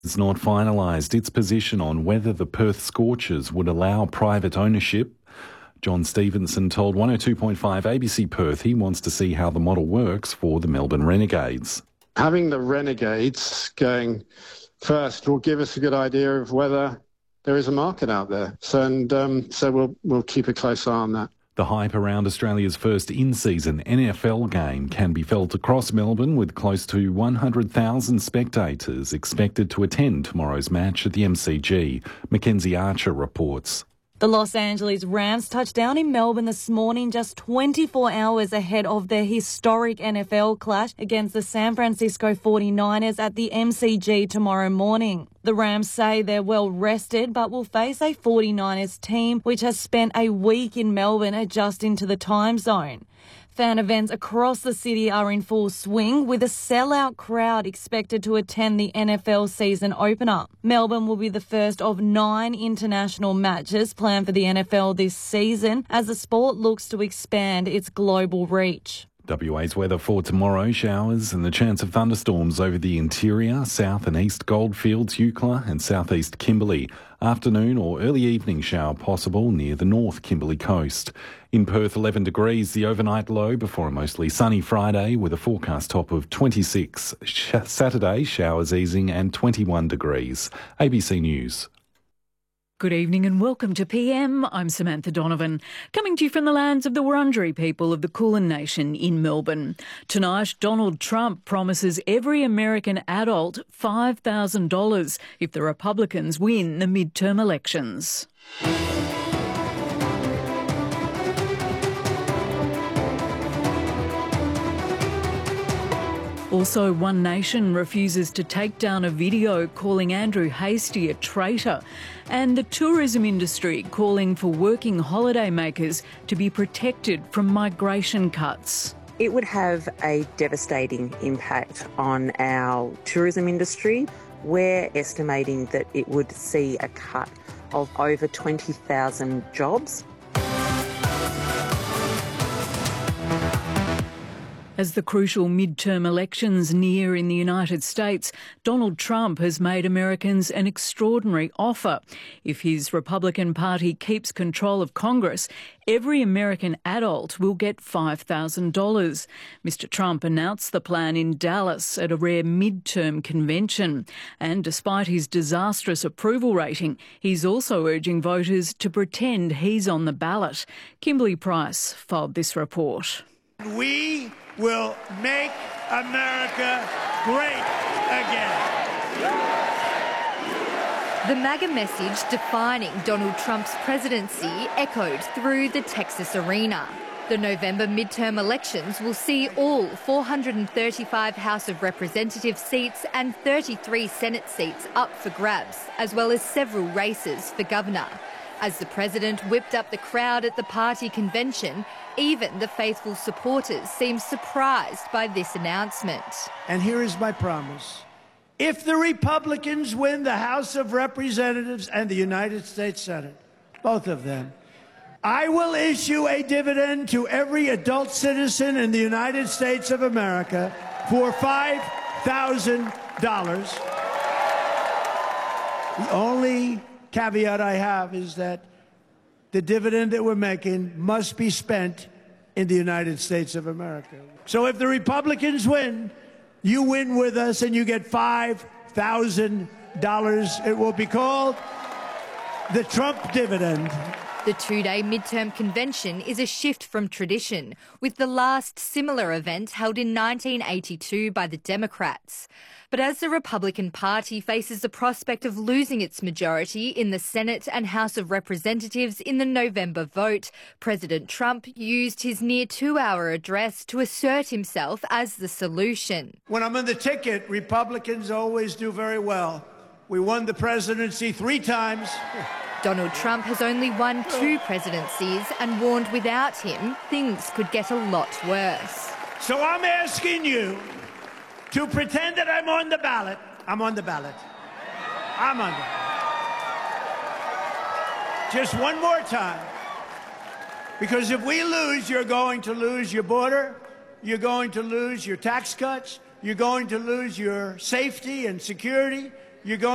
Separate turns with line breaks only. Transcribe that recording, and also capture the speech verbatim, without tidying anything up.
It's not finalised its position on whether the Perth Scorchers would allow private ownership. John Stevenson told one oh two point five A B C Perth he wants to see how the model works for the Melbourne Renegades.
Having the Renegades going first will give us a good idea of whether there is a market out there. So, and um, so we'll we'll keep a close eye on that.
The hype around Australia's first in-season N F L game can be felt across Melbourne, with close to one hundred thousand spectators expected to attend tomorrow's match at the M C G. Mackenzie Archer reports.
The Los Angeles Rams touched down in Melbourne this morning, just twenty-four hours ahead of their historic N F L clash against the San Francisco forty-niners at the M C G tomorrow morning. The Rams say they're well rested but will face a forty-niners team which has spent a week in Melbourne adjusting to the time zone. Fan events across the city are in full swing, with a sellout crowd expected to attend the N F L season opener. Melbourne will be the first of nine international matches planned for the N F L this season as the sport looks to expand its global reach.
W A's weather for tomorrow: showers and the chance of thunderstorms over the interior, south and east Goldfields, Eucla and southeast Kimberley. Afternoon or early evening shower possible near the north Kimberley coast. In Perth, eleven degrees, the overnight low before a mostly sunny Friday with a forecast top of twenty-six. Sh- Saturday, showers easing and twenty-one degrees. A B C News.
Good evening and welcome to P M. I'm Samantha Donovan, coming to you from the lands of the Wurundjeri people of the Kulin Nation in Melbourne. Tonight, Donald Trump promises every American adult five thousand dollars if the Republicans win the midterm elections. Also, One Nation refuses to take down a video calling Andrew Hastie a traitor, and the tourism industry calling for working holidaymakers to be protected from migration cuts.
It would have a devastating impact on our tourism industry. We're estimating that it would see a cut of over twenty thousand jobs.
As the crucial midterm elections near in the United States, Donald Trump has made Americans an extraordinary offer. If his Republican Party keeps control of Congress, every American adult will get five thousand dollars. Mister Trump announced the plan in Dallas at a rare midterm convention. And despite his disastrous approval rating, he's also urging voters to pretend he's on the ballot. Kimberly Price filed this report.
We will make America great again.
The MAGA message defining Donald Trump's presidency echoed through the Texas arena. The November midterm elections will see all four hundred thirty-five House of Representatives seats and thirty-three Senate seats up for grabs, as well as several races for governor. As the president whipped up the crowd at the party convention, even the faithful supporters seemed surprised by this announcement.
And here is my promise. If the Republicans win the House of Representatives and the United States Senate, both of them, I will issue a dividend to every adult citizen in the United States of America for five thousand dollars. The only caveat I have is that the dividend that we're making must be spent in the United States of America. So if the Republicans win, you win with us and you get five thousand dollars. It will be called the Trump dividend.
The two-day midterm convention is a shift from tradition, with the last similar event held in nineteen eighty-two by the Democrats. But as the Republican Party faces the prospect of losing its majority in the Senate and House of Representatives in the November vote, President Trump used his near two-hour address to assert himself as the solution.
When I'm on the ticket, Republicans always do very well. We won the presidency three times.
Donald Trump has only won two presidencies and warned without him things could get a lot worse.
So I'm asking you to pretend that I'm on the ballot. I'm on the ballot. I'm on the ballot. Just one more time. Because if we lose, you're going to lose your border, you're going to lose your tax cuts, you're going to lose your safety and security, you're going